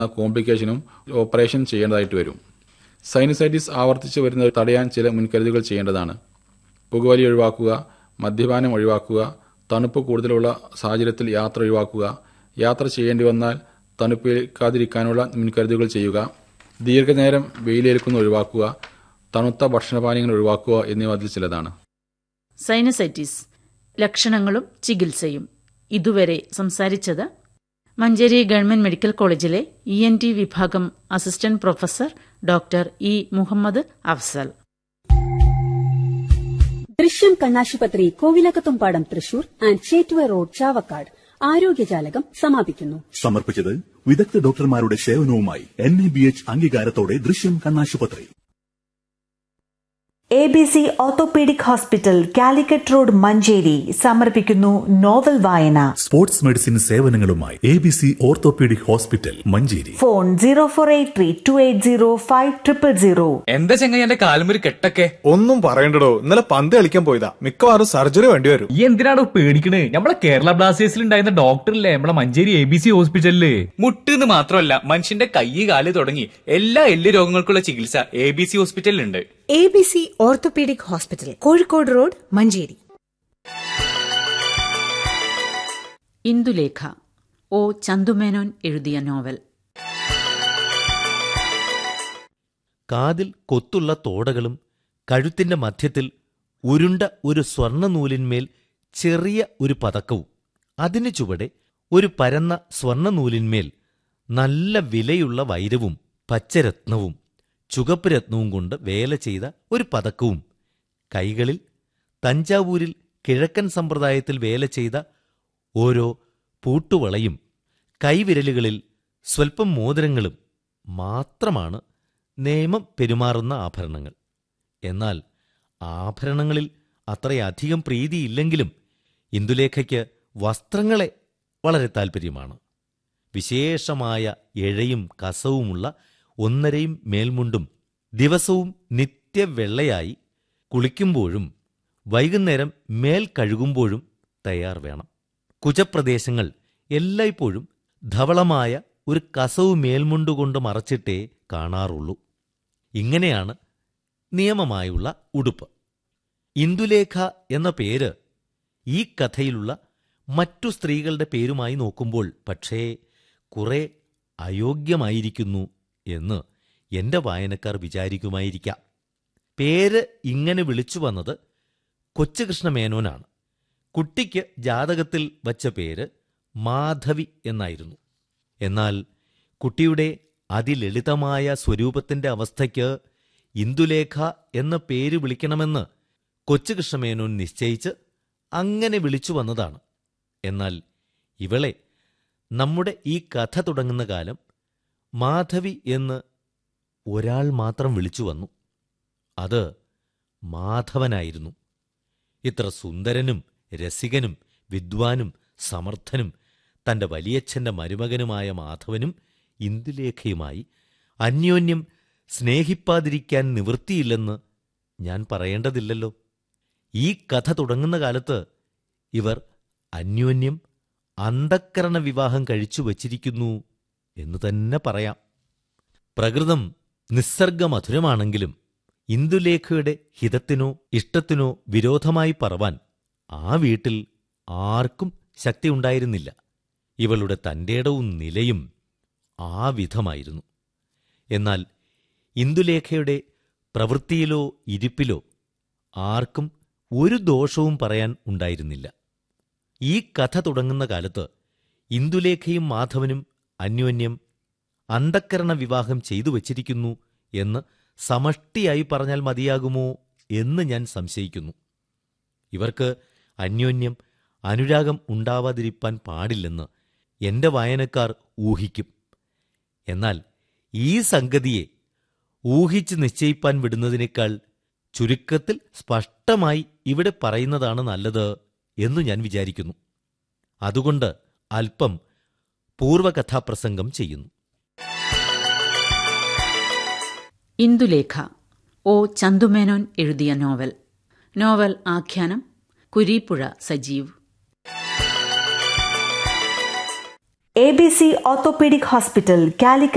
കോംപ്ലിക്കേഷനും operation ചെയ്യേണ്ടതായിട്ട് വരും. Sinusitis ആവർത്തിച്ച് വരുന്നത് തടയാൻ ചില മുൻകരുതലുകൾ ചെയ്യേണ്ടതാണ്. പുകവലി ഒഴിവാക്കുക, മദ്യപാനം ഒഴിവാക്കുക, തണുപ്പ് കൂടുതലുള്ള സാഹചര്യത്തിൽ യാത്ര ഒഴിവാക്കുക, യാത്ര ചെയ്യേണ്ടി വന്നാൽ തണുപ്പേൽക്കാതിരിക്കാനുള്ള മുൻകരുതലുകൾ ചെയ്യുക, ദീർഘനേരം വെയിലേൽക്കുന്ന ഒഴിവാക്കുക, തണുത്ത ഭക്ഷണപാനീയങ്ങൾ ഒഴിവാക്കുക എന്നിവ അതിൽ ചിലതാണ്. സൈനസൈറ്റിസ് ലക്ഷണങ്ങളും ചികിത്സയും ഇതുവരെ സംസാരിച്ചത് മഞ്ചേരി ഗവൺമെന്റ് മെഡിക്കൽ കോളേജിലെ ENT വിഭാഗം assistant professor doctor E Muhammad Afsal. ദൃശ്യം കണ്ണാശുപത്രി കോവിലകത്തുംപാടം തൃശൂർ ആൻഡ് ചേറ്റുവ റോഡ് ചാവക്കാട് ആരോഗ്യജാലകം സമാപിക്കുന്നു. സമർപ്പിച്ചത് വിദഗ്ധ ഡോക്ടർമാരുടെ സേവനവുമായി NABH അംഗീകാരത്തോടെ ദൃശ്യം കണ്ണാശുപത്രി. ABC orthopaedic hospital Calicut road Manjeri സമർപ്പിക്കുന്നു നോവൽ വായന. Sports medicine സേവനങ്ങളുമായി ABC orthopaedic hospital Manjeri. Phone 0483280500. എന്താ ചെങ്ങായി എന്റെ കാലുമൊരു കെട്ടൊക്കെ? ഒന്നും പറയണ്ടടോ, ഇന്നലെ പന്ത് കളിക്കാൻ പോയതാ. മിക്കവാറും സർജറി വേണ്ടി വരും. ഈ എന്തിനാണോ പേടിക്കണേ? നമ്മളെ കേരള ബ്ലാസ്റ്റേഴ്സിൽ ഉണ്ടായിരുന്ന ഡോക്ടറില്ലേ നമ്മളെ മഞ്ചേരി ABC ഹോസ്പിറ്റലില്. മുട്ടെന്ന് മാത്രമല്ല, മനുഷ്യന്റെ കൈ കാല് തുടങ്ങി എല്ലാ എല്ല് രോഗങ്ങൾക്കുള്ള ചികിത്സ ABC ഹോസ്പിറ്റലിലുണ്ട്. ABC orthopaedic hospital, Kozhikode road, Manjeri. Indulekha O. Chandu Menon എഴുതിയ നോവൽ. കാതിൽ കൊത്തുള്ള തോടകളും കഴുത്തിന്റെ മധ്യത്തിൽ ഉരുണ്ട ഒരു സ്വർണ്ണനൂലിന്മേൽ ചെറിയ ഒരു പതക്കവും, അതിനു ചുവടെ ഒരു പരന്ന സ്വർണ്ണനൂലിന്മേൽ നല്ല വിലയുള്ള വൈരവും പച്ചരത്നവും ചുകപ്പ് രത്നവും കൊണ്ട് വേല ചെയ്ത ഒരു പതക്കവും, കൈകളിൽ തഞ്ചാവൂരിൽ കിഴക്കൻ സമ്പ്രദായത്തിൽ വേല ചെയ്ത ഓരോ പൂട്ടുവളയും കൈവിരലുകളിൽ സ്വൽപ്പം മോതിരങ്ങളും മാത്രമാണ് നിയമം പെരുമാറുന്ന ആഭരണങ്ങൾ. എന്നാൽ ആഭരണങ്ങളിൽ അത്രയധികം പ്രീതിയില്ലെങ്കിലും ഇന്ദുലേഖയ്ക്ക് വസ്ത്രങ്ങളെ വളരെ താൽപ്പര്യമാണ്. വിശേഷമായ എഴയും കസവുമുള്ള 1.5 മേൽമുണ്ടും ദിവസവും നിത്യവെള്ളയായി കുളിക്കുമ്പോഴും വൈകുന്നേരം മേൽ കഴുകുമ്പോഴും തയ്യാർ വേണം. കുജപ്രദേശങ്ങൾ എല്ലായ്പ്പോഴും ധവളമായ ഒരു കസവ് മേൽമുണ്ടുകൊണ്ട് മറച്ചിട്ടേ കാണാറുള്ളൂ. ഇങ്ങനെയാണ് നിയമമായുള്ള ഉടുപ്പ്. ഇന്ദുലേഖ എന്ന പേര് ഈ കഥയിലുള്ള മറ്റു സ്ത്രീകളുടെ പേരുമായി നോക്കുമ്പോൾ പക്ഷേ കുറെ അയോഗ്യമായിരിക്കുന്നു എന്ന് എന്റെ വായനക്കാർ വിചാരിക്കുമായിരിക്കാം. പേര് ഇങ്ങനെ വിളിച്ചു വന്നത് കൊച്ചുകൃഷ്ണമേനോനാണ്. കുട്ടിക്ക് ജാതകത്തിൽ വച്ച പേര് മാധവി എന്നായിരുന്നു. എന്നാൽ കുട്ടിയുടെ അതിലളിതമായ സ്വരൂപത്തിന്റെ അവസ്ഥയ്ക്ക് ഇന്ദുലേഖ എന്ന പേര് വിളിക്കണമെന്ന് കൊച്ചുകൃഷ്ണമേനോൻ നിശ്ചയിച്ച് അങ്ങനെ വിളിച്ചു വന്നതാണ്. എന്നാൽ ഇവളെ നമ്മുടെ ഈ കഥ തുടങ്ങുന്ന കാലം മാധവി എന്ന് ഒരാൾ മാത്രം വിളിച്ചു വന്നു. അത് മാധവനായിരുന്നു. ഇത്ര സുന്ദരനും രസികനും വിദ്വാനും സമർത്ഥനും തന്റെ വലിയച്ഛന്റെ മരുമകനുമായ മാധവനും ഇന്ദുലേഖയുമായി അന്യോന്യം സ്നേഹിപ്പാതിരിക്കാൻ നിവൃത്തിയില്ലെന്ന് ഞാൻ പറയേണ്ടതില്ലല്ലോ. ഈ കഥ തുടങ്ങുന്ന കാലത്ത് ഇവർ അന്യോന്യം അന്ധക്കരണ വിവാഹം കഴിച്ചു വച്ചിരിക്കുന്നു എന്നു തന്നെ പറയാം. പ്രകൃതം നിസ്സർഗമധുരമാണെങ്കിലും ഇന്ദുലേഖയുടെ ഹിതത്തിനോ ഇഷ്ടത്തിനോ വിരോധമായി പറവാൻ ആ വീട്ടിൽ ആർക്കും ശക്തിയുണ്ടായിരുന്നില്ല. ഇവളുടെ തന്റേടവും നിലയും ആ വിധമായിരുന്നു. എന്നാൽ ഇന്ദുലേഖയുടെ പ്രവൃത്തിയിലോ ഇരിപ്പിലോ ആർക്കും ഒരു ദോഷവും പറയാൻ ഉണ്ടായിരുന്നില്ല. ഈ കഥ തുടങ്ങുന്ന കാലത്ത് ഇന്ദുലേഖയും മാധവനും അന്യോന്യം അന്ധക്കരണ വിവാഹം ചെയ്തു വച്ചിരിക്കുന്നു എന്ന് സമഷ്ടിയായി പറഞ്ഞാൽ മതിയാകുമോ എന്ന് ഞാൻ സംശയിക്കുന്നു. ഇവർക്ക് അന്യോന്യം അനുരാഗം ഉണ്ടാവാതിരിപ്പാൻ പാടില്ലെന്ന് എന്റെ വായനക്കാർ ഊഹിക്കും. എന്നാൽ ഈ സംഗതിയെ ഊഹിച്ച് നിശ്ചയിപ്പാൻ വിടുന്നതിനേക്കാൾ ചുരുക്കത്തിൽ സ്പഷ്ടമായി ഇവിടെ പറയുന്നതാണ് നല്ലത് എന്നു ഞാൻ വിചാരിക്കുന്നു. അതുകൊണ്ട് അല്പം പൂർവകഥാപ്രസംഗം ചെയ്യുന്നു. ഇന്ദുലേഖ O. ചന്തുമേനോൻ എഴുതിയ നോവൽ. നോവൽ ആഖ്യാനം Kureepuzha Sajeev. ABC orthopaedic hospital Calicut